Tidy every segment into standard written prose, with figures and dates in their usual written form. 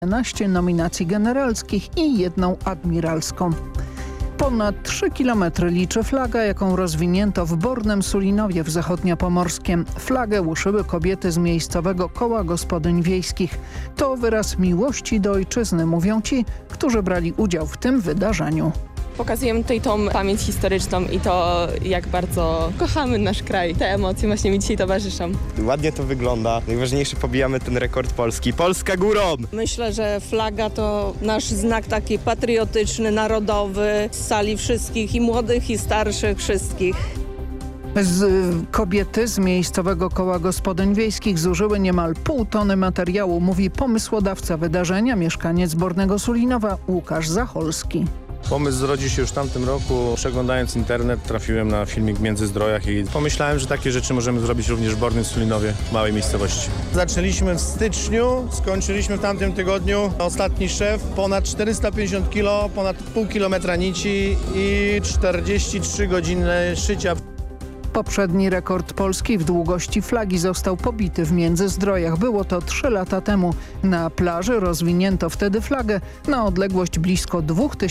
11 nominacji generalskich i 1 admiralską. Ponad 3 kilometry liczy flaga, jaką rozwinięto w Bornem Sulinowie w Zachodniopomorskiem. Flagę uszyły kobiety z miejscowego koła gospodyń wiejskich. To wyraz miłości do ojczyzny, mówią ci, którzy brali udział w tym wydarzeniu. Pokazujemy tutaj tą pamięć historyczną i to, jak bardzo kochamy nasz kraj. Te emocje właśnie mi dzisiaj towarzyszą. Ładnie to wygląda. Najważniejsze, pobijamy ten rekord Polski. Polska górą! Myślę, że flaga to nasz znak taki patriotyczny, narodowy. Z sali wszystkich, i młodych, i starszych, wszystkich. Kobiety z miejscowego koła gospodyń wiejskich zużyły niemal 0,5 tony materiału, mówi pomysłodawca wydarzenia, mieszkaniec Bornego Sulinowa Łukasz Zacholski. Pomysł zrodził się już w tamtym roku. Przeglądając internet trafiłem na filmik w Międzyzdrojach i pomyślałem, że takie rzeczy możemy zrobić również w Bornym Sulinowie, małej miejscowości. Zaczęliśmy w styczniu, skończyliśmy w tamtym tygodniu. Ostatni szef, ponad 450 kg, ponad pół kilometra nici i 43 godziny szycia. Poprzedni rekord Polski w długości flagi został pobity w Międzyzdrojach. Było to 3 lata temu. Na plaży rozwinięto wtedy flagę na odległość blisko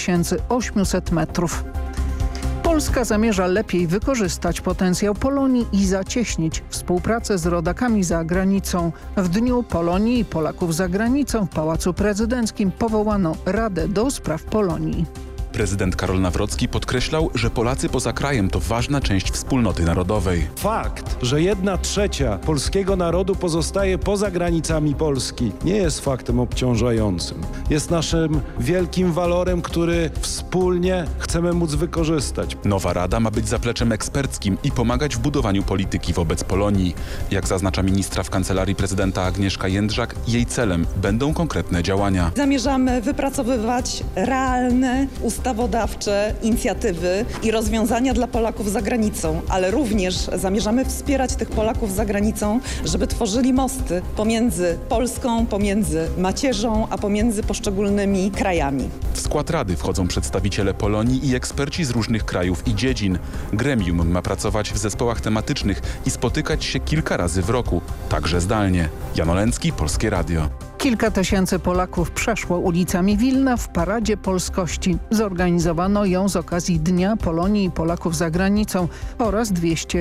2800 metrów. Polska zamierza lepiej wykorzystać potencjał Polonii i zacieśnić współpracę z rodakami za granicą. W Dniu Polonii i Polaków za granicą w Pałacu Prezydenckim powołano Radę do Spraw Polonii. Prezydent Karol Nawrocki podkreślał, że Polacy poza krajem to ważna część wspólnoty narodowej. Fakt, że 1/3 polskiego narodu pozostaje poza granicami Polski, nie jest faktem obciążającym. Jest naszym wielkim walorem, który wspólnie chcemy móc wykorzystać. Nowa Rada ma być zapleczem eksperckim i pomagać w budowaniu polityki wobec Polonii. Jak zaznacza ministra w Kancelarii Prezydenta Agnieszka Jędrzak, jej celem będą konkretne działania. Zamierzamy wypracowywać realne, ustawodawcze inicjatywy i rozwiązania dla Polaków za granicą, ale również zamierzamy wspierać tych Polaków za granicą, żeby tworzyli mosty pomiędzy Polską, pomiędzy macierzą, a pomiędzy poszczególnymi krajami. W skład Rady wchodzą przedstawiciele Polonii i eksperci z różnych krajów i dziedzin. Gremium ma pracować w zespołach tematycznych i spotykać się kilka razy w roku, także zdalnie. Jan Olęcki, Polskie Radio. Kilka tysięcy Polaków przeszło ulicami Wilna w Paradzie Polskości. Zorganizowano ją z okazji Dnia Polonii i Polaków za granicą oraz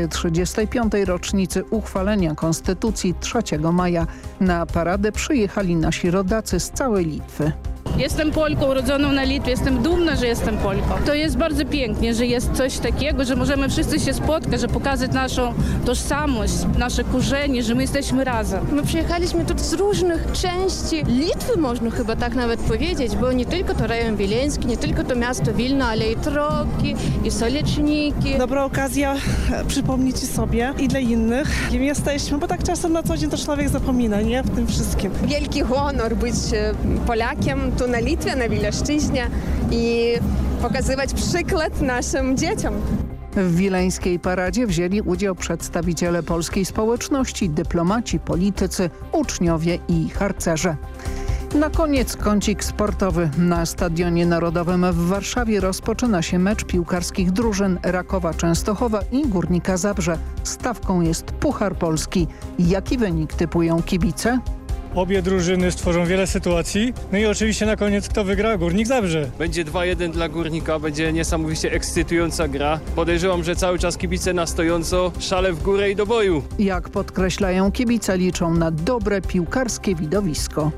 235. rocznicy uchwalenia Konstytucji 3 maja. Na paradę przyjechali nasi rodacy z całej Litwy. Jestem Polką urodzoną na Litwie, jestem dumna, że jestem Polką. To jest bardzo pięknie, że jest coś takiego, że możemy wszyscy się spotkać, że pokazać naszą tożsamość, nasze korzenie, że my jesteśmy razem. My przyjechaliśmy tu z różnych części Litwy, można chyba tak nawet powiedzieć, bo nie tylko to rejon wileński, nie tylko to miasto Wilno, ale i Troki, i Soleczniki. Dobra okazja przypomnieć sobie i dla innych, kim jesteśmy, bo tak czasem na co dzień to człowiek zapomina, nie? W tym wszystkim. Wielki honor być Polakiem tu na Litwie, na Wileńszczyźnie i pokazywać przykład naszym dzieciom. W wileńskiej paradzie wzięli udział przedstawiciele polskiej społeczności, dyplomaci, politycy, uczniowie i harcerze. Na koniec kącik sportowy. Na Stadionie Narodowym w Warszawie rozpoczyna się mecz piłkarskich drużyn Rakowa Częstochowa i Górnika Zabrze. Stawką jest Puchar Polski. Jaki wynik typują kibice? Obie drużyny stworzą wiele sytuacji. No i oczywiście na koniec kto wygra? Górnik Zabrze. Będzie 2-1 dla Górnika, będzie niesamowicie ekscytująca gra. Podejrzewam, że cały czas kibice na stojąco, szale w górę i do boju. Jak podkreślają kibice, liczą na dobre piłkarskie widowisko.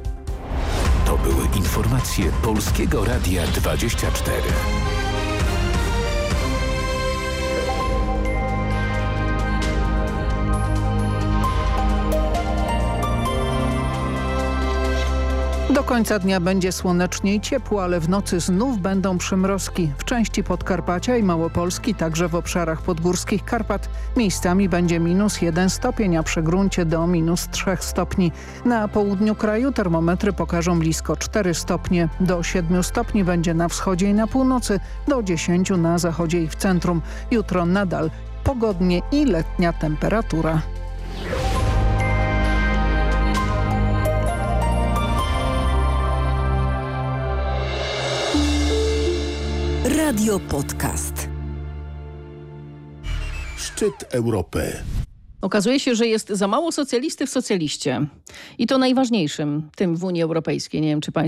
To były informacje Polskiego Radia 24. Do końca dnia będzie słonecznie i ciepło, ale w nocy znów będą przymrozki. W części Podkarpacia i Małopolski, także w obszarach podgórskich Karpat miejscami będzie -1 stopień, a przy gruncie do -3 stopni. Na południu kraju termometry pokażą blisko 4 stopnie. Do 7 stopni będzie na wschodzie i na północy, do 10 na zachodzie i w centrum. Jutro nadal pogodnie i letnia temperatura. Radio Podcast. Szczyt Europy. Okazuje się, że jest za mało socjalisty w socjaliście. I to najważniejszym, tym w Unii Europejskiej. Nie wiem, czy Państwo